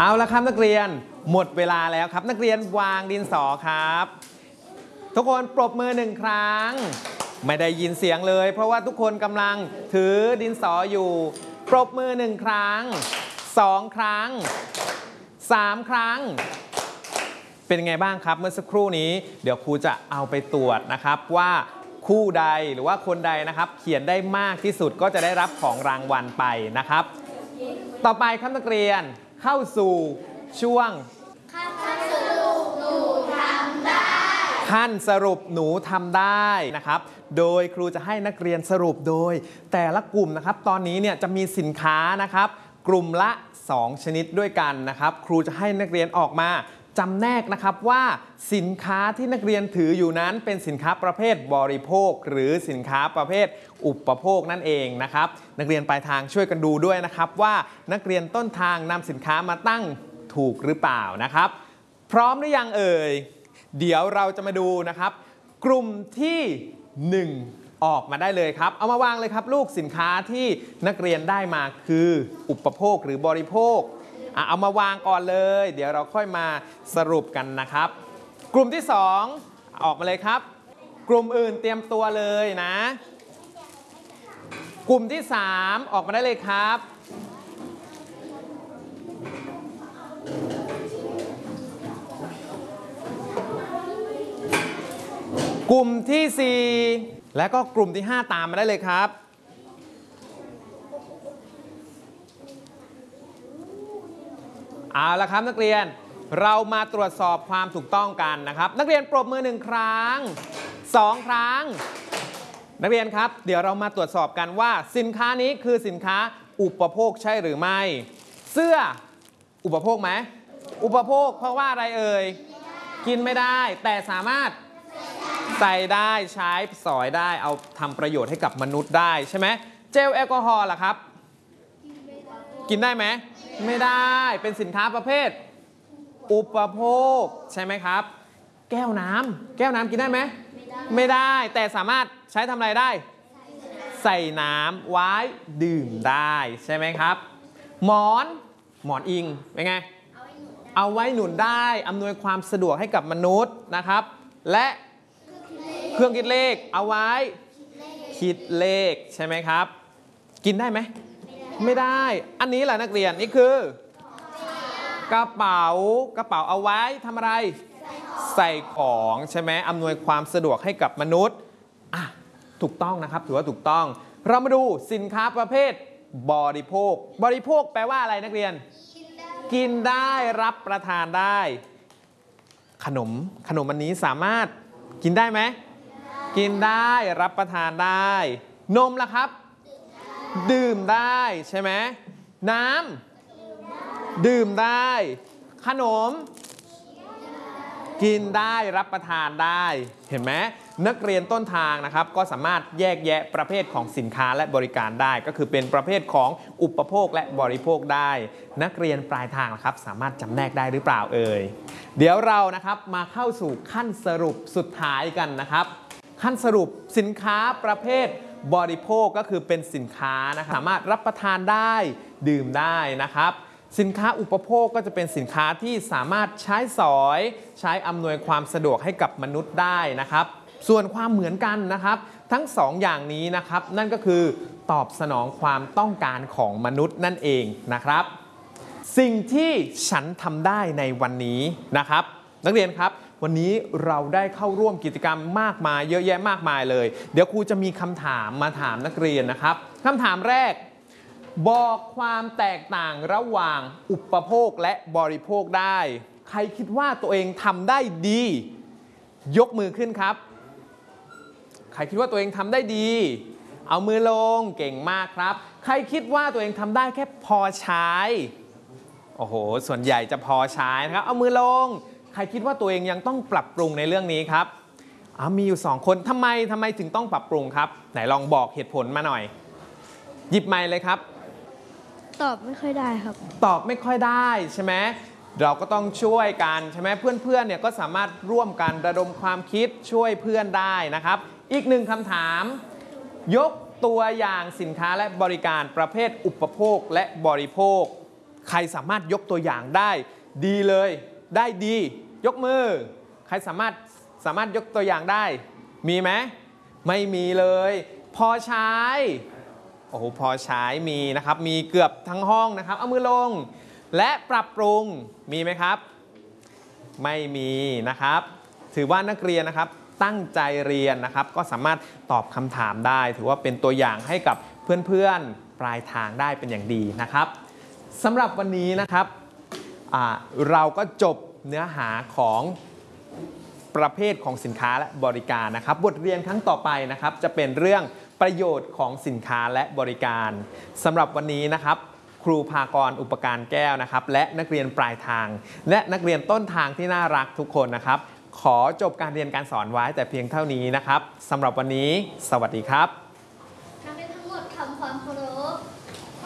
เอาละครับนักเรียนหมดเวลาแล้วครับนักเรียนวางดินสอครับทุกคนปรบมือ1ครั้งไม่ได้ยินเสียงเลยเพราะว่าทุกคนกำลังถือดินสออยู่ปรบมือ1ครั้ง2ครั้ง3ครั้งเป็นไงบ้างครับเมื่อสักครู่นี้เดี๋ยวครูจะเอาไปตรวจนะครับว่าคู่ใดหรือว่าคนใดนะครับเขียนได้มากที่สุดก็จะได้รับของรางวัลไปนะครับต่อไปครับนักเรียนเข้าสู่ช่วงขั้นสรุปหนูทำได้นะครับโดยครูจะให้นักเรียนสรุปโดยแต่ละกลุ่มนะครับตอนนี้เนี่ยจะมีสินค้านะครับกลุ่มละ2ชนิดด้วยกันนะครับครูจะให้นักเรียนออกมาจำแนกนะครับว่าสินค้าที่นักเรียนถืออยู่นั้นเป็นสินค้าประเภทบริโภคหรือสินค้าประเภทอุปโภคนั่นเองนะครับนักเรียนปลายทางช่วยกันดูด้วยนะครับว่านักเรียนต้นทางนำสินค้ามาตั้งถูกหรือเปล่านะครับพร้อมหรือยังเอ่ยเดี๋ยวเราจะมาดูนะครับกลุ่มที่1ออกมาได้เลยครับเอามาวางเลยครับลูกสินค้าที่นักเรียนได้มาคืออุปโภคหรือบริโภคเอามาวางก่อนเลยเดี๋ยวเราค่อยมาสรุปกันนะครับกลุ่มที่2ออกมาเลยครับกลุ่มอื่นเตรียมตัวเลยนะกลุ่มที่3ออกมาได้เลยครับกลุ่มที่4และก็กลุ่มที่5ตามมาได้เลยครับเอาละครับนักเรียนเรามาตรวจสอบความถูกต้องกันนะครับนักเรียนปรบมือ1ครั้ง2ครั้งนักเรียนครับเดี๋ยวเรามาตรวจสอบกันว่าสินค้านี้คือสินค้าอุปโภคใช่หรือไม่เสื้ออุปโภคไหมอุปโภคเพราะว่าอะไรเอ่ยกินไม่ได้แต่สามารถใส่ได้ใช้สอยได้เอาทำประโยชน์ให้กับมนุษย์ได้ใช่ไหมเจลแอลกอฮอล์ล่ะครับกินได้ไหมไม่ได้เป็นสินค้าประเภทอุปโภคใช่ไหมครับแก้วน้ำกินได้ไหมไม่ได้แต่สามารถใช้ทำอะไรได้ใส่น้ำไว้ดื่มได้ใช่ไหมครับหมอนอิงเป็นไงเอาไว้หนุนได้อำนวยความสะดวกให้กับมนุษย์นะครับและเครื่องคิดเลขเอาไว้คิดเลขใช่ไหมครับกินได้ไหมไม่ได้อันนี้แหละนักเรียนนี่คือกระเป๋าเอาไว้ทำอะไรใส่ของใช่ไหมอำนวยความสะดวกให้กับมนุษย์ถูกต้องนะครับถือว่าถูกต้องเรามาดูสินค้าประเภทบริโภคแปลว่าอะไรนักเรียนกินได้รับประทานได้ขนมอันนี้สามารถกินได้ไหมกินได้รับประทานได้นมล่ะครับดื่มได้ใช่ไหมน้ำดื่มได้ขนมกินได้รับประทานได้เห็นไหมนักเรียนต้นทางนะครับก็สามารถแยกแยะประเภทของสินค้าและบริการได้ก็คือเป็นประเภทของอุปโภคและบริโภคได้นักเรียนปลายทางนะครับสามารถจำแนกได้หรือเปล่าเอ่ยเดี๋ยวเรานะครับมาเข้าสู่ขั้นสรุปสุดท้ายกันนะครับขั้นสรุปสินค้าประเภทบริโภคก็คือเป็นสินค้านะครับสามารถรับประทานได้ดื่มได้นะครับสินค้าอุปโภคก็จะเป็นสินค้าที่สามารถใช้สอยใช้อำนวยความสะดวกให้กับมนุษย์ได้นะครับส่วนความเหมือนกันนะครับทั้ง2อย่างนี้นะครับนั่นก็คือตอบสนองความต้องการของมนุษย์นั่นเองนะครับสิ่งที่ฉันทำได้ในวันนี้นะครับนักเรียนครับวันนี้เราได้เข้าร่วมกิจกรรมมากมายเยอะแยะมากมายเลยเดี๋ยวครูจะมีคำถามมาถามนักเรียนนะครับคำถามแรกบอกความแตกต่างระหว่างอุปโภคและบริโภคได้ใครคิดว่าตัวเองทำได้ดียกมือขึ้นครับใครคิดว่าตัวเองทำได้ดีเอามือลงเก่งมากครับใครคิดว่าตัวเองทำได้แค่พอใช้โอ้โหส่วนใหญ่จะพอใช้นะครับเอามือลงใครคิดว่าตัวเองยังต้องปรับปรุงในเรื่องนี้ครับมีอยู่2คนทำไมถึงต้องปรับปรุงครับไหนลองบอกเหตุผลมาหน่อยหยิบไมค์เลยครับตอบไม่ค่อยได้ครับตอบไม่ค่อยได้ใช่ไหมเราก็ต้องช่วยกันใช่ไหมเพื่อนๆเนี่ยก็สามารถร่วมกันระดมความคิดช่วยเพื่อนได้นะครับอีก1คำถามยกตัวอย่างสินค้าและบริการประเภทอุปโภคและบริโภคใครสามารถยกตัวอย่างได้ดีเลยได้ดี ยกมือ ใครสามารถยกตัวอย่างได้ มีไหมไม่มีเลย พอใช้โอ้โหพอใช้มีนะครับมีเกือบทั้งห้องนะครับเอามือลง และปรับปรุงมีไหมครับ ไม่มีนะครับถือว่านักเรียนนะครับตั้งใจเรียนนะครับก็สามารถตอบคำถามได้ ถือว่าเป็นตัวอย่างให้กับเพื่อนๆปลายทางได้เป็นอย่างดีนะครับสำหรับวันนี้นะครับเราก็จบเนื้อหาของประเภทของสินค้าและบริการนะครับบทเรียนครั้งต่อไปนะครับจะเป็นเรื่องประโยชน์ของสินค้าและบริการสำหรับวันนี้นะครับครูภากรอุปการแก้วนะครับและนักเรียนปลายทางและนักเรียนต้นทางที่น่ารักทุกคนนะครับขอจบการเรียนการสอนไว้แต่เพียงเท่านี้นะครับสำหรับวันนี้สวัสดีครับ